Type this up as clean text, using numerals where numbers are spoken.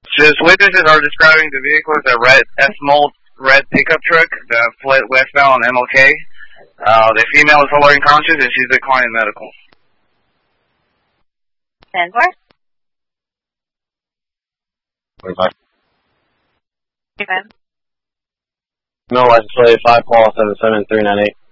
Just witnesses are describing the vehicle as a small red pickup truck that fled westbound on MLK. The female is alert and conscious and she's declining medical. 10-4. 25. 25. No, license plate 5 Paul 77398.